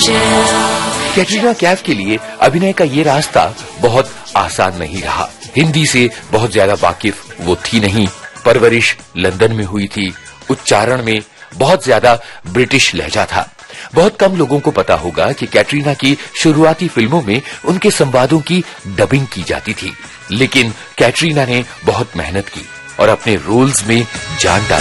कैटरीना कैफ के लिए अभिनय का ये रास्ता बहुत आसान नहीं रहा। हिंदी से बहुत ज्यादा वाकिफ वो थी नहीं, परवरिश लंदन में हुई थी, उच्चारण में बहुत ज्यादा ब्रिटिश लहजा था। बहुत कम लोगों को पता होगा कि कैटरीना की शुरुआती फिल्मों में उनके संवादों की डबिंग की जाती थी, लेकिन कैटरीना ने बहुत मेहनत की और अपने रोल्स में जान डाली।